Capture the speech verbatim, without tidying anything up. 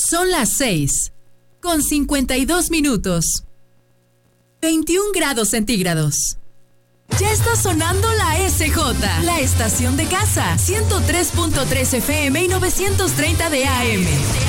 Son las seis, con cincuenta y dos minutos. veintiún grados centígrados. Ya está sonando la S J, la estación de casa, ciento tres punto tres F M y novecientos treinta de A M.